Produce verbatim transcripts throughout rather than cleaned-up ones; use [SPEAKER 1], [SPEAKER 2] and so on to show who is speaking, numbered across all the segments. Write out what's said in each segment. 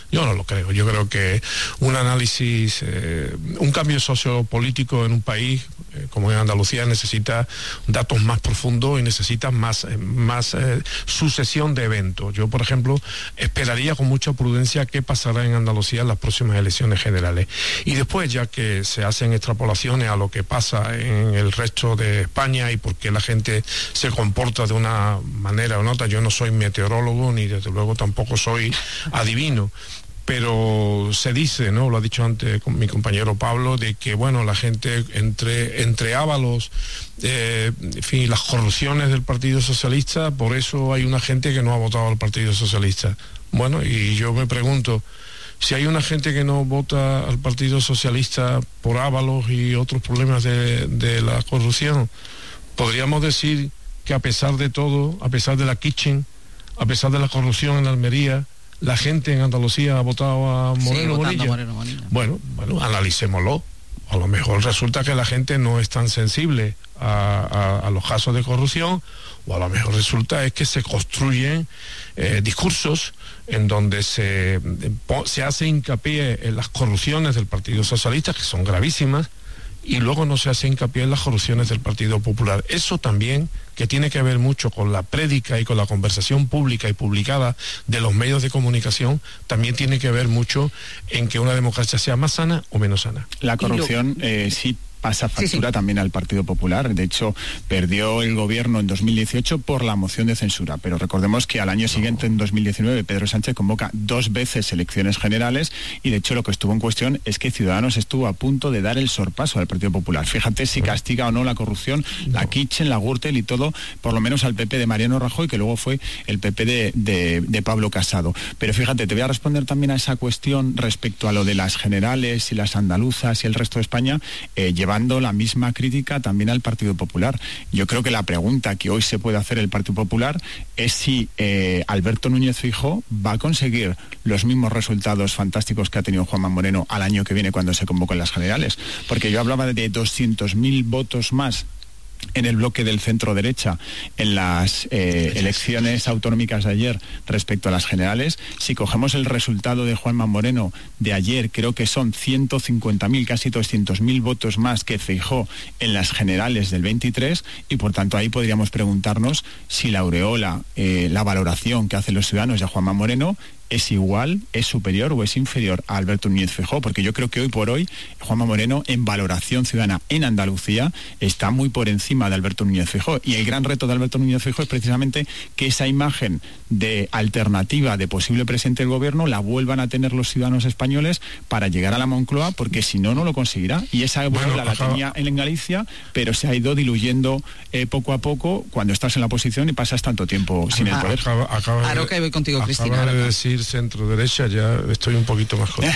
[SPEAKER 1] Yo no lo creo. Yo creo que un análisis, eh, un cambio sociopolítico en un país eh, como en Andalucía necesita datos más profundos y necesita más, eh, más eh, sucesión de eventos. Yo, por ejemplo, esperaría con mucha prudencia qué pasará en Andalucía en las próximas elecciones generales. Y después, ya que se hacen extrapolaciones a lo que pasa en el resto de España y por qué la gente se comporta de una manera o otra, yo no soy meteorólogo ni desde luego tampoco soy adivino. Pero se dice, ¿no? Lo ha dicho antes con mi compañero Pablo, de que, bueno, la gente entre, entre Ábalos, eh, en fin, las corrupciones del Partido Socialista, por eso hay una gente que no ha votado al Partido Socialista. Bueno, y yo me pregunto, si hay una gente que no vota al Partido Socialista por Ábalos y otros problemas de, de la corrupción, podríamos decir que a pesar de todo, a pesar de la Kitchen, a pesar de la corrupción en Almería, la gente en Andalucía ha votado a Moreno Bonilla.
[SPEAKER 2] Moreno Bonilla.
[SPEAKER 1] Bueno, bueno, analicémoslo. A lo mejor resulta que la gente no es tan sensible a, a, a los casos de corrupción, o a lo mejor resulta es que se construyen eh, discursos en donde se, se hace hincapié en las corrupciones del Partido Socialista, que son gravísimas, y luego no se hace hincapié en las corrupciones del Partido Popular. Eso también, que tiene que ver mucho con la prédica y con la conversación pública y publicada de los medios de comunicación, también tiene que ver mucho en que una democracia sea más sana o menos sana.
[SPEAKER 3] La corrupción lo... eh, sí pasa factura sí, sí. también al Partido Popular. De hecho, perdió el gobierno en dos mil dieciocho por la moción de censura, pero recordemos que al año no. siguiente, en dos mil diecinueve, Pedro Sánchez convoca dos veces elecciones generales y de hecho lo que estuvo en cuestión es que Ciudadanos estuvo a punto de dar el sorpaso al Partido Popular. Fíjate si castiga o no la corrupción, no. la Kitchen, la Gürtel y todo, por lo menos al P P de Mariano Rajoy, que luego fue el P P de, de, de Pablo Casado. Pero fíjate, te voy a responder también a esa cuestión respecto a lo de las generales y las andaluzas y el resto de España, eh, llevando la misma crítica también al Partido Popular. Yo creo que la pregunta que hoy se puede hacer el Partido Popular es si eh, Alberto Núñez Feijóo va a conseguir los mismos resultados fantásticos que ha tenido Juanma Moreno al año que viene cuando se convoquen las generales. Porque yo hablaba de doscientos mil votos más en el bloque del centro derecha en las eh, elecciones autonómicas de ayer respecto a las generales. Si cogemos el resultado de Juanma Moreno de ayer, creo que son ciento cincuenta mil, casi doscientos mil votos más que Feijóo en las generales del veintitrés, y por tanto ahí podríamos preguntarnos si la aureola, eh, la valoración que hacen los ciudadanos de Juanma Moreno es igual, es superior o es inferior a Alberto Núñez Feijóo, porque yo creo que hoy por hoy Juanma Moreno en valoración ciudadana en Andalucía está muy por encima de Alberto Núñez Feijóo, y el gran reto de Alberto Núñez Feijóo es precisamente que esa imagen de alternativa de posible presidente del gobierno la vuelvan a tener los ciudadanos españoles para llegar a la Moncloa, porque si no, no lo conseguirá, y esa bueno, la, la tenía en Galicia, pero se ha ido diluyendo eh, poco a poco cuando estás en la oposición y pasas tanto tiempo sin el poder.
[SPEAKER 1] Acaba, acaba
[SPEAKER 2] Claro que voy contigo, Cristina.
[SPEAKER 1] De decir centro derecha, ya estoy un poquito más corto.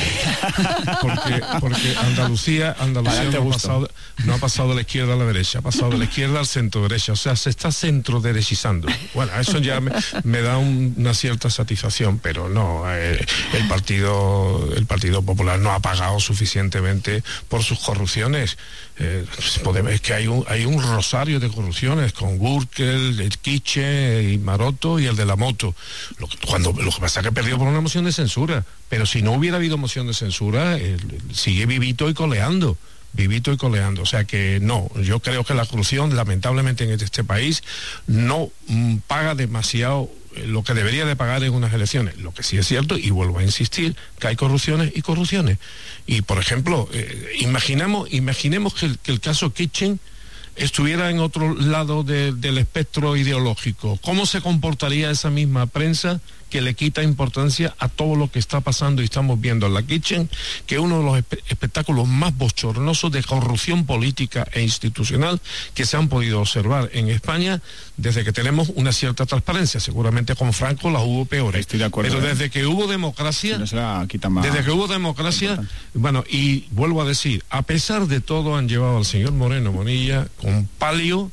[SPEAKER 1] porque, porque Andalucía, Andalucía no ha, pasado, no ha pasado de la izquierda a la derecha, ha pasado de la izquierda al centro derecha, o sea, se está centro derechizando. Bueno, eso ya me, me da un, una cierta satisfacción, pero no, eh, el partido, el Partido Popular no ha pagado suficientemente por sus corrupciones. Eh, es que hay un, hay un rosario de corrupciones con Gürtel, el Kitchen y Maroto y el de la moto. Lo que, cuando, lo que pasa es que perdió por una moción de censura, pero si no hubiera habido moción de censura, eh, sigue vivito y coleando. Vivito y coleando, o sea que no, yo creo que la corrupción lamentablemente en este país no mm, paga demasiado eh, lo que debería de pagar en unas elecciones. Lo que sí es cierto, y vuelvo a insistir, que hay corrupciones y corrupciones. Y por ejemplo, eh, imaginemos, imaginemos que el, que el caso Kitchen estuviera en otro lado de, del espectro ideológico. ¿Cómo se comportaría esa misma prensa que le quita importancia a todo lo que está pasando y estamos viendo en la Kitchen, que es uno de los espe- espectáculos más bochornosos de corrupción política e institucional que se han podido observar en España desde que tenemos una cierta transparencia? Seguramente con Franco las hubo peores.
[SPEAKER 3] Estoy de acuerdo.
[SPEAKER 1] Pero desde que hubo democracia,
[SPEAKER 3] no se la quita más
[SPEAKER 1] desde que hubo democracia, bueno, y vuelvo a decir, a pesar de todo han llevado al señor Moreno Bonilla con palio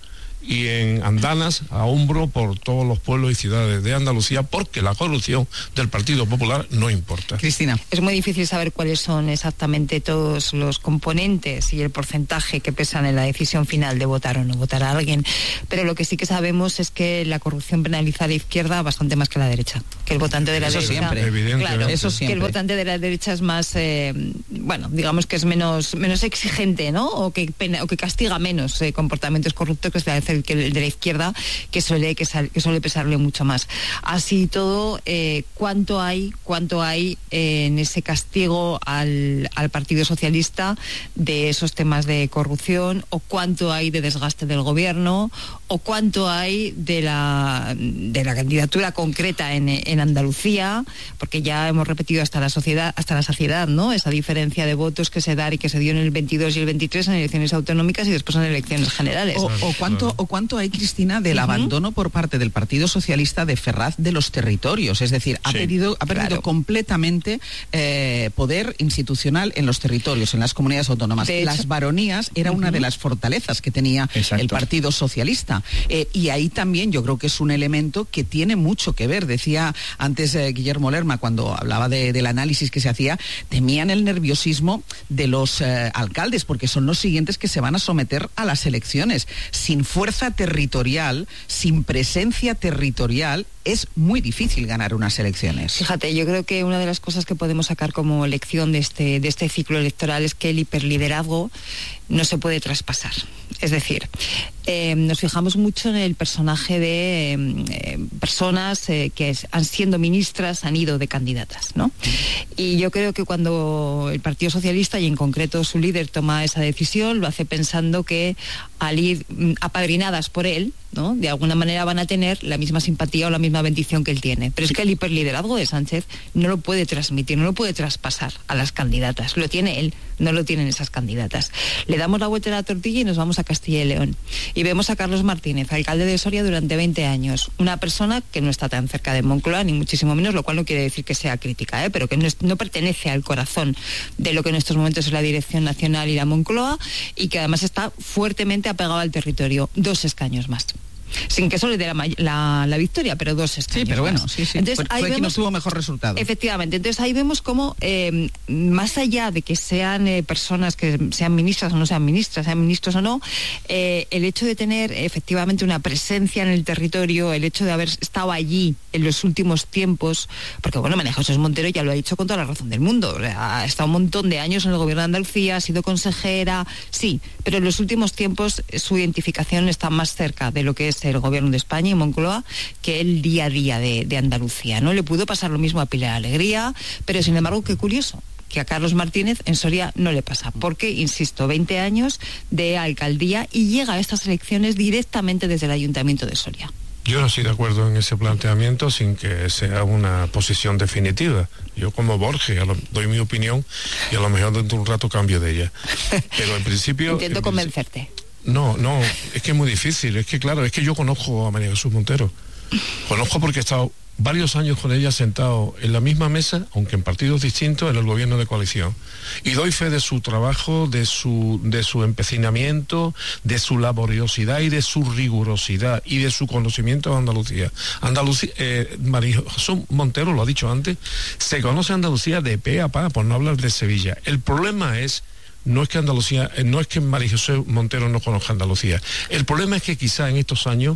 [SPEAKER 1] y en andanas a hombro por todos los pueblos y ciudades de Andalucía, porque la corrupción del Partido Popular no importa.
[SPEAKER 2] Cristina.
[SPEAKER 4] Es muy difícil saber cuáles son exactamente todos los componentes y el porcentaje que pesan en la decisión final de votar o no votar a alguien, pero lo que sí que sabemos es que la corrupción penaliza a la izquierda bastante más que a la derecha, que el votante de la
[SPEAKER 2] eso
[SPEAKER 4] derecha...
[SPEAKER 2] Siempre.
[SPEAKER 1] Evidentemente.
[SPEAKER 4] Claro,
[SPEAKER 2] eso siempre.
[SPEAKER 4] Que el votante de la derecha es más, eh, bueno, digamos que es menos menos exigente, ¿no? O que, pena, o que castiga menos eh, comportamientos corruptos que el, que el de la izquierda, que suele, que, sal, que suele pesarle mucho más. Así todo, eh, ¿cuánto hay, cuánto hay eh, en ese castigo al, al Partido Socialista de esos temas de corrupción, o cuánto hay de desgaste del gobierno, o cuánto hay de la, de la candidatura concreta en, en Andalucía, porque ya hemos repetido hasta la sociedad, hasta la saciedad, ¿no? Esa diferencia de votos que se da y que se dio en el veintidós y el veintitrés en elecciones autonómicas y después en elecciones generales.
[SPEAKER 2] O, o cuánto, o cuánto hay, Cristina, del uh-huh. abandono por parte del Partido Socialista de Ferraz de los territorios, es decir, ha sí, perdido, ha perdido claro. completamente eh, poder institucional en los territorios, en las comunidades autónomas. De las hecho, baronías era uh-huh. una de las fortalezas que tenía Exacto. el Partido Socialista, eh, y ahí también yo creo que es un elemento que tiene mucho que ver. Decía antes eh, Guillermo Lerma, cuando hablaba de, del análisis que se hacía, temían el nerviosismo de los eh, alcaldes, porque son los siguientes que se van a someter a las elecciones. Sin fuerza territorial, sin presencia territorial, es muy difícil ganar unas elecciones.
[SPEAKER 4] Fíjate, yo creo que una de las cosas que podemos sacar como lección de este, de este ciclo electoral es que el hiperliderazgo no se puede traspasar. Es decir, eh, nos fijamos mucho en el personaje de eh, personas eh, que es, han siendo ministras, han ido de candidatas, ¿no? Y yo creo que cuando el Partido Socialista, y en concreto su líder, toma esa decisión, lo hace pensando que al ir apadrinadas por él, ¿no?, de alguna manera van a tener la misma simpatía o la misma bendición que él tiene. Pero es que el hiperliderazgo de Sánchez no lo puede transmitir, no lo puede traspasar a las candidatas. Lo tiene él, no lo tienen esas candidatas. Le damos la vuelta a la tortilla y nos vamos a Castilla y León. Y vemos a Carlos Martínez, alcalde de Soria durante veinte años. Una persona que no está tan cerca de Moncloa, ni muchísimo menos, lo cual no quiere decir que sea crítica, ¿eh? pero que no, es, no pertenece al corazón de lo que en estos momentos es la Dirección Nacional y la Moncloa, y que además está fuertemente apegado al territorio. Dos escaños más. Sin que eso le dé la, la, la victoria, pero dos escaños.
[SPEAKER 2] Sí, pero bueno,
[SPEAKER 4] más.
[SPEAKER 2] sí, sí.
[SPEAKER 4] Entonces,
[SPEAKER 2] fue
[SPEAKER 4] ahí
[SPEAKER 2] fue
[SPEAKER 4] vemos,
[SPEAKER 2] quien obtuvo mejor resultado.
[SPEAKER 4] Efectivamente. Entonces ahí vemos cómo, eh, más allá de que sean eh, personas que sean ministras o no sean ministras, sean ministros o no, eh, el hecho de tener efectivamente una presencia en el territorio, el hecho de haber estado allí en los últimos tiempos, porque bueno, María Jesús Montero ya lo ha dicho con toda la razón del mundo, ha estado un montón de años en el gobierno de Andalucía, ha sido consejera, sí, pero en los últimos tiempos su identificación está más cerca de lo que es el gobierno de España y Moncloa que el día a día de, de Andalucía, ¿no? Le pudo pasar lo mismo a Pilar Alegría, pero sin embargo, qué curioso, que a Carlos Martínez en Soria no le pasa, porque, insisto, veinte años de alcaldía y llega a estas elecciones directamente desde el Ayuntamiento de Soria.
[SPEAKER 1] Yo no estoy de acuerdo en ese planteamiento sin que sea una posición definitiva. Yo, como Borges, lo, doy mi opinión y a lo mejor dentro de un rato cambio de ella. Pero en principio...
[SPEAKER 4] Intento
[SPEAKER 1] en
[SPEAKER 4] convencerte.
[SPEAKER 1] Principio, no, no, es que es muy difícil. Es que, claro, es que yo conozco a María Jesús Montero. Conozco porque he estado varios años con ella sentado en la misma mesa, aunque en partidos distintos, en el gobierno de coalición. Y doy fe de su trabajo, de su, de su empecinamiento, de su laboriosidad y de su rigurosidad y de su conocimiento de Andalucía. Andalucía, eh, María Jesús Montero, lo ha dicho antes, se conoce Andalucía de pe a pa, por no hablar de Sevilla. El problema es No es que Andalucía, no es que María José Montero no conozca Andalucía. El problema es que quizá en estos años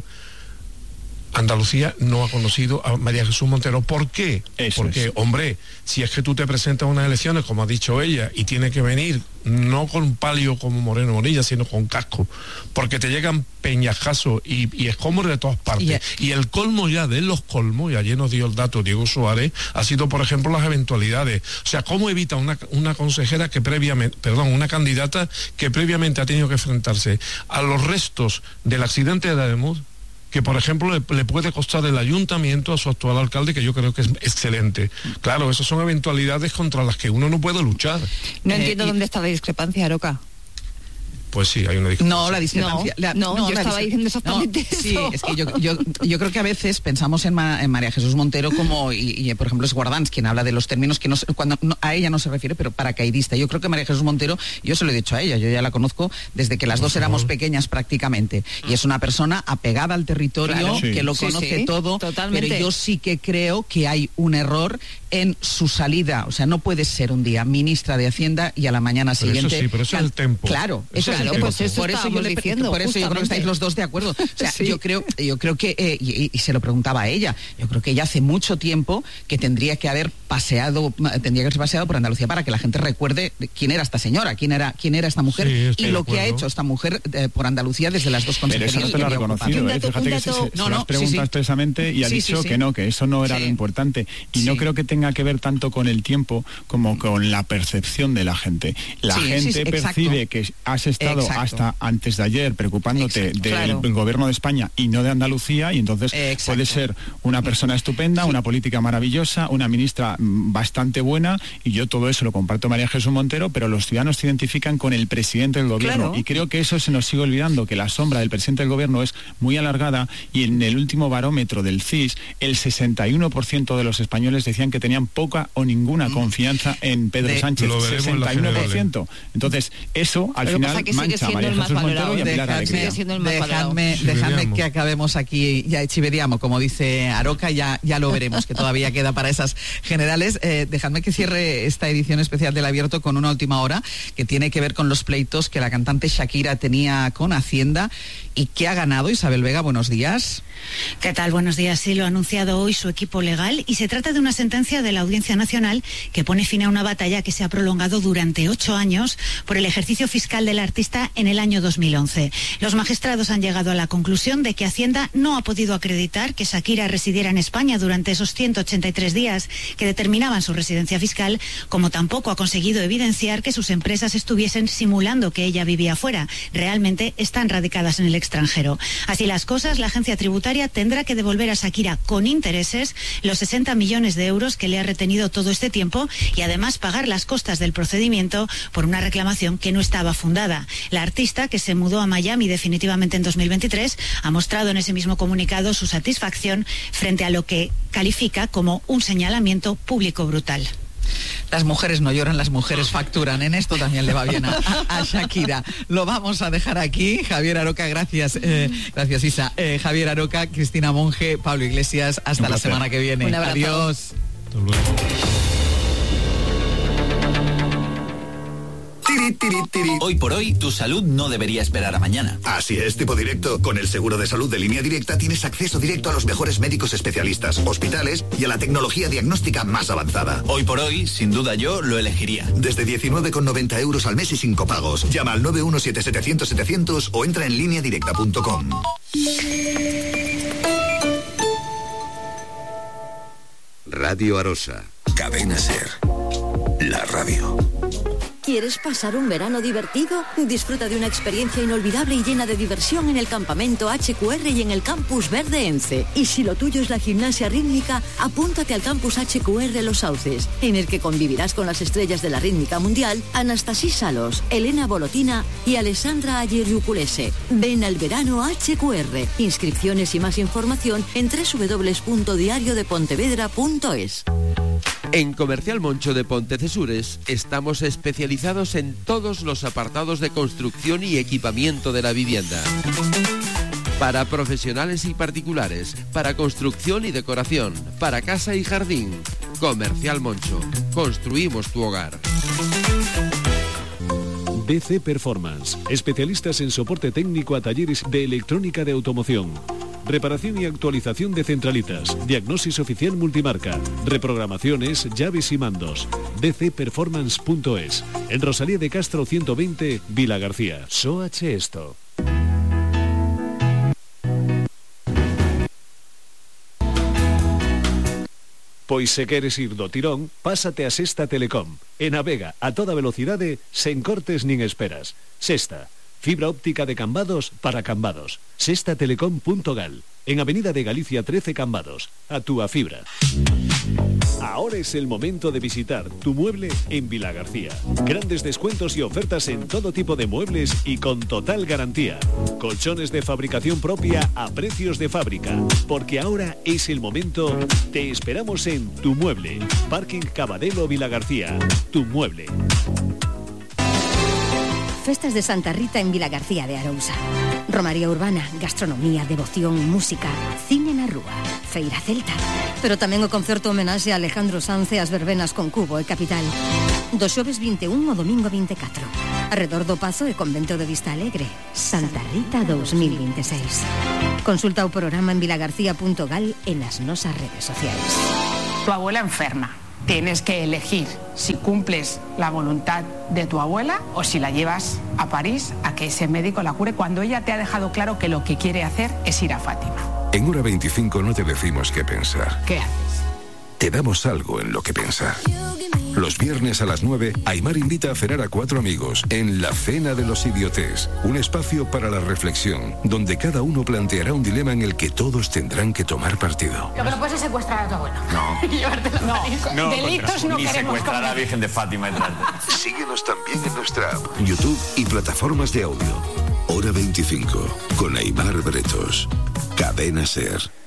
[SPEAKER 1] Andalucía no ha conocido a María Jesús Montero. ¿Por qué? Eso Porque, es. hombre, si es que tú te presentas a unas elecciones, como ha dicho ella, y tiene que venir no con palio como Moreno Morilla, sino con casco, porque te llegan peñajazos y, y escombros de todas partes. Yeah. Y el colmo ya de los colmos, y ayer nos dio el dato Diego Suárez, ha sido, por ejemplo, las eventualidades. O sea, ¿cómo evita una, una consejera que previamente, perdón, una candidata que previamente ha tenido que enfrentarse a los restos del accidente de Ademuz, que por ejemplo le, le puede costar el ayuntamiento a su actual alcalde, que yo creo que es excelente? Claro, esas son eventualidades contra las que uno no puede luchar.
[SPEAKER 4] No
[SPEAKER 2] eh,
[SPEAKER 4] entiendo
[SPEAKER 2] y...
[SPEAKER 4] dónde está la discrepancia, Aroca.
[SPEAKER 1] pues sí, hay una discrepancia.
[SPEAKER 2] No, la discrepancia...
[SPEAKER 4] No,
[SPEAKER 2] la,
[SPEAKER 4] no,
[SPEAKER 2] no
[SPEAKER 4] yo
[SPEAKER 2] la
[SPEAKER 4] estaba
[SPEAKER 2] dis...
[SPEAKER 4] diciendo exactamente
[SPEAKER 2] no,
[SPEAKER 4] eso.
[SPEAKER 2] Sí, es que yo, yo, yo creo que a veces pensamos en, Ma, en María Jesús Montero como, y, y por ejemplo es Guardans quien habla de los términos que no, cuando no, a ella no se refiere, pero paracaidista. Yo creo que María Jesús Montero, yo se lo he dicho a ella, yo ya la conozco desde que las dos éramos pequeñas prácticamente, y es una persona apegada al territorio, claro, sí. que lo
[SPEAKER 4] sí,
[SPEAKER 2] conoce
[SPEAKER 4] sí,
[SPEAKER 2] todo,
[SPEAKER 4] totalmente.
[SPEAKER 2] Pero yo sí que creo que hay un error en su salida. O sea, no puedes ser un día ministra de Hacienda y a la mañana
[SPEAKER 1] pero
[SPEAKER 2] siguiente...
[SPEAKER 1] Eso sí, pero eso es el tempo.
[SPEAKER 2] Claro, eso,
[SPEAKER 1] eso
[SPEAKER 2] es el
[SPEAKER 1] claro,
[SPEAKER 2] tempo.
[SPEAKER 4] Pues eso
[SPEAKER 2] por eso yo le
[SPEAKER 4] diciendo,
[SPEAKER 2] por eso yo creo que estáis los dos de acuerdo. O sea, sí. yo creo, yo creo que, eh, y, y se lo preguntaba a ella, yo creo que ella hace mucho tiempo que tendría que haber paseado, tendría que haberse paseado por Andalucía para que la gente recuerde quién era esta señora, quién era, quién era esta mujer,
[SPEAKER 1] sí,
[SPEAKER 2] y lo que ha hecho esta mujer eh, por Andalucía desde las dos consejerías.
[SPEAKER 3] Pero eso no te lo ha reconocido, ¿eh? Fíjate que se, se,
[SPEAKER 2] no,
[SPEAKER 3] se
[SPEAKER 2] no,
[SPEAKER 3] las preguntas
[SPEAKER 2] sí, sí.
[SPEAKER 3] expresamente y ha
[SPEAKER 2] sí,
[SPEAKER 3] dicho
[SPEAKER 2] sí, sí.
[SPEAKER 3] que no, que eso no era
[SPEAKER 2] sí.
[SPEAKER 3] lo importante. Y
[SPEAKER 2] sí.
[SPEAKER 3] no creo que tenga que ver tanto con el tiempo como con la percepción de la gente. La
[SPEAKER 2] sí,
[SPEAKER 3] gente
[SPEAKER 2] sí, sí,
[SPEAKER 3] percibe que has estado
[SPEAKER 2] exacto.
[SPEAKER 3] hasta antes de ayer preocupándote
[SPEAKER 2] Exacto,
[SPEAKER 3] del
[SPEAKER 2] claro.
[SPEAKER 3] gobierno de España y no de Andalucía, y entonces
[SPEAKER 2] exacto.
[SPEAKER 3] puede ser una persona estupenda, sí. una política maravillosa, una ministra bastante buena, y yo todo eso lo comparto María Jesús Montero, pero los ciudadanos se identifican con el presidente del gobierno,
[SPEAKER 2] claro.
[SPEAKER 3] y creo que eso se nos sigue olvidando, que la sombra del presidente del gobierno es muy alargada, y en el último barómetro del C I S, el sesenta y uno por ciento de los españoles decían que tenían poca o ninguna confianza en Pedro
[SPEAKER 2] de,
[SPEAKER 3] Sánchez,
[SPEAKER 1] sesenta y uno por ciento.
[SPEAKER 3] Entonces, eso al
[SPEAKER 4] Pero
[SPEAKER 3] final
[SPEAKER 4] pasa que
[SPEAKER 3] mancha a María Jesús Montero y a Pilar Alegría.
[SPEAKER 2] Dejadme, dejadme que acabemos aquí, ya chivediamo, como dice Aroca, ya, ya lo veremos, que todavía queda para esas generales. Eh, dejadme que cierre esta edición especial del Abierto con una última hora, que tiene que ver con los pleitos que la cantante Shakira tenía con Hacienda y que ha ganado. Isabel Vega, buenos días.
[SPEAKER 5] ¿Qué tal? Buenos días. Sí, lo ha anunciado hoy su equipo legal y se trata de una sentencia de la Audiencia Nacional que pone fin a una batalla que se ha prolongado durante ocho años por el ejercicio fiscal del artista en el año dos mil once. Los magistrados han llegado a la conclusión de que Hacienda no ha podido acreditar que Shakira residiera en España durante esos ciento ochenta y tres días que determinaban su residencia fiscal, como tampoco ha conseguido evidenciar que sus empresas estuviesen simulando que ella vivía fuera. Realmente están radicadas en el extranjero. Así las cosas, la agencia tributaria tendrá que devolver a Shakira con intereses los sesenta millones de euros que le ha retenido todo este tiempo y además pagar las costas del procedimiento por una reclamación que no estaba fundada. La artista, que se mudó a Miami definitivamente en dos mil veintitrés, ha mostrado en ese mismo comunicado su satisfacción frente a lo que califica como un señalamiento público brutal.
[SPEAKER 2] Las mujeres no lloran, las mujeres facturan. En esto también le va bien a, a Shakira. Lo vamos a dejar aquí. Javier Aroca, gracias. Eh, gracias, Isa. Eh, Javier Aroca, Cristina Monge, Pablo Iglesias. Hasta la semana que viene. Adiós.
[SPEAKER 1] Hasta luego.
[SPEAKER 6] Tiri, tiri, tiri. Hoy por hoy, tu salud no debería esperar a mañana.
[SPEAKER 7] Así es, tipo directo. Con el seguro de salud de Línea Directa tienes acceso directo a los mejores médicos especialistas, hospitales y a la tecnología diagnóstica más avanzada.
[SPEAKER 6] Hoy por hoy, sin duda yo lo elegiría.
[SPEAKER 7] Desde diecinueve con noventa euros al mes y sin copagos. Llama al nueve uno siete setecientos setecientos o entra en línea directa punto com.
[SPEAKER 8] Radio Arosa. Cadena Ser. La radio.
[SPEAKER 9] ¿Quieres pasar un verano divertido? Disfruta de una experiencia inolvidable y llena de diversión en el campamento H Q R y en el Campus Verde Ence. Y si lo tuyo es la gimnasia rítmica, apúntate al Campus H Q R Los Sauces, en el que convivirás con las estrellas de la rítmica mundial, Anastasia Salos, Elena Bolotina y Alessandra Aguirre-Uculese. Ven al verano H Q R. Inscripciones y más información en doble u doble u doble u punto diario de pontevedra punto es.
[SPEAKER 10] En Comercial Moncho de Pontecesures estamos especializados en todos los apartados de construcción y equipamiento de la vivienda. Para profesionales y particulares, para construcción y decoración, para casa y jardín. Comercial Moncho. Construimos tu hogar.
[SPEAKER 11] D C Performance, especialistas en soporte técnico a talleres de electrónica de automoción. Reparación y actualización de centralitas, diagnosis oficial multimarca, reprogramaciones, llaves y mandos. D C performance punto es. En Rosalía de Castro ciento veinte, Vila García. Soache esto. Pois se queres ir do tirón, pásate a Sexta Telecom. E navega a toda velocidade, sen cortes nin esperas. Sexta. Fibra óptica de Cambados para Cambados. sexta telecom punto gal. En Avenida de Galicia trece Cambados, Actúa Fibra. Ahora es el momento de visitar Tu Mueble en Vilagarcía. Grandes descuentos y ofertas en todo tipo de muebles y con total garantía. Colchones de fabricación propia a precios de fábrica. Porque ahora es el momento. Te esperamos en Tu Mueble. Parking Cabadelo Vilagarcía. Tu Mueble.
[SPEAKER 12] Festas de Santa Rita en Vilagarcía de Arousa. Romaría urbana, gastronomía, devoción, música, cine na rúa, feira celta. Pero tamén o concerto homenaxe a Alejandro Sanz e as verbenas con Cubo e Capital. Do xoves vinte e un ao domingo vinte e catro. Arredor do Pazo e Convento de Vista Alegre. Santa Rita dos mil veintiséis. Consulta o programa en vilagarcía punto gal e nas nosas redes sociais.
[SPEAKER 13] Tu abuela enferma. Tienes que elegir si cumples la voluntad de tu abuela o si la llevas a París a que ese médico la cure cuando ella te ha dejado claro que lo que quiere hacer es ir a Fátima.
[SPEAKER 8] En Hora veinticinco no te decimos qué pensar.
[SPEAKER 13] ¿Qué haces?
[SPEAKER 8] Te damos algo en lo que pensar. Los viernes a las nueve, Aimar invita a cenar a cuatro amigos en La Cena de los Idiotes, un espacio para la reflexión, donde cada uno planteará un dilema en el que todos tendrán que tomar partido.
[SPEAKER 13] Lo que no puedes es secuestrar a tu abuelo.
[SPEAKER 8] No.
[SPEAKER 13] Y llevártelo a París.
[SPEAKER 14] No,
[SPEAKER 13] Delitos no
[SPEAKER 14] ni
[SPEAKER 13] queremos
[SPEAKER 14] secuestrar
[SPEAKER 13] cometer.
[SPEAKER 14] a la Virgen de Fátima.
[SPEAKER 8] Síguenos también en nuestra app, YouTube y plataformas de audio. Hora veinticinco, con Aimar Bretos. Cadena Ser.